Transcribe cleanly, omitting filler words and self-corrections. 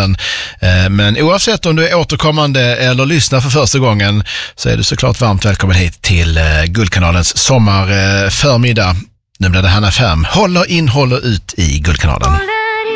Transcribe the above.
Guldkanalen. Men oavsett om du är återkommande eller lyssnar för första gången så är du såklart varmt välkommen hit till Guldkanalens sommarförmiddag. Nu blir det Hanna Färm. Håller ut i Guldkanalen.